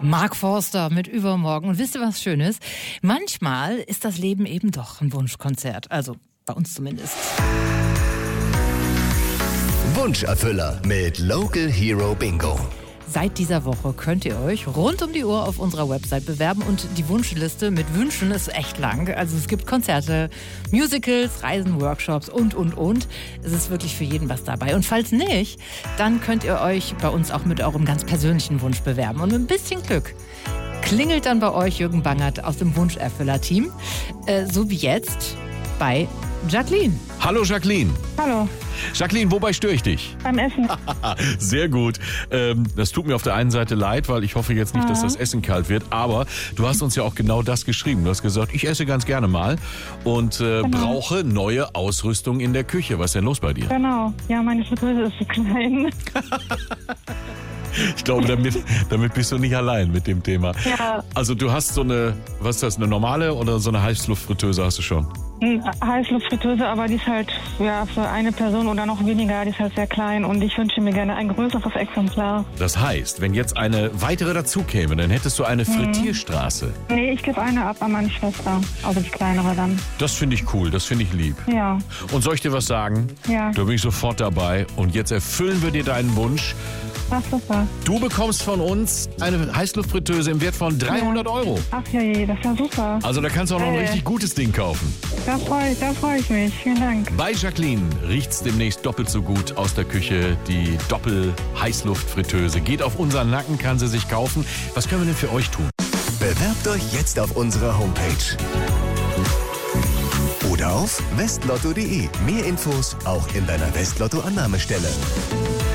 Mark Forster mit Übermorgen. Und wisst ihr, was Schönes? Manchmal ist das Leben eben doch ein Wunschkonzert. Also bei uns zumindest. Wunscherfüller mit Local Hero Bingo. Seit dieser Woche könnt ihr euch rund um die Uhr auf unserer Website bewerben und die Wunschliste mit Wünschen ist echt lang. Also es gibt Konzerte, Musicals, Reisen, Workshops und. Es ist wirklich für jeden was dabei. Und falls nicht, dann könnt ihr euch bei uns auch mit eurem ganz persönlichen Wunsch bewerben. Und mit ein bisschen Glück klingelt dann bei euch Jürgen Bangert aus dem Wunscherfüller-Team. So wie jetzt bei Jacqueline. Hallo Jacqueline. Hallo. Jacqueline, wobei störe ich dich? Beim Essen. Sehr gut. Das tut mir auf der einen Seite leid, weil ich hoffe jetzt nicht, dass das Essen kalt wird. Aber du hast uns ja auch genau das geschrieben. Du hast gesagt, ich esse ganz gerne mal und brauche neue Ausrüstung in der Küche. Was ist denn los bei dir? Genau. Ja, meine Fritteuse ist zu klein. Ich glaube, damit bist du nicht allein mit dem Thema. Ja. Also du hast so eine, was ist das, eine normale oder so eine Heißluftfritteuse hast du schon? Heißluftfritteuse, aber die ist halt für eine Person oder noch weniger, die ist halt sehr klein und ich wünsche mir gerne ein größeres Exemplar. Das heißt, wenn jetzt eine weitere dazu käme, dann hättest du eine Frittierstraße. Nee, ich gebe eine ab an meine Schwester, also die kleinere dann. Das finde ich cool, das finde ich lieb. Ja. Und soll ich dir was sagen? Ja. Da bin ich sofort dabei und jetzt erfüllen wir dir deinen Wunsch. Ach, super. Du bekommst von uns eine Heißluftfritteuse im Wert von 300 Euro. Ach je, das ist ja super. Also da kannst du auch noch ein richtig gutes Ding kaufen. Da freu ich mich. Vielen Dank. Bei Jacqueline riecht's demnächst doppelt so gut aus der Küche. Die Doppel-Heißluftfritteuse geht auf unseren Nacken, kann sie sich kaufen. Was können wir denn für euch tun? Bewerbt euch jetzt auf unserer Homepage. Oder auf westlotto.de. Mehr Infos auch in deiner Westlotto-Annahmestelle.